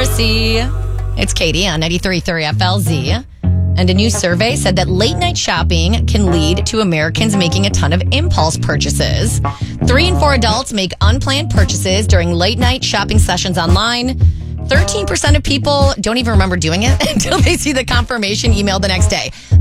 conspiracy. It's Katie on 93.3 FLZ. And a new survey said that late night shopping can lead to Americans making a ton of impulse purchases. 3 in 4 adults make unplanned purchases during late night shopping sessions online. 13% of people don't even remember doing it until they see the confirmation email the next day.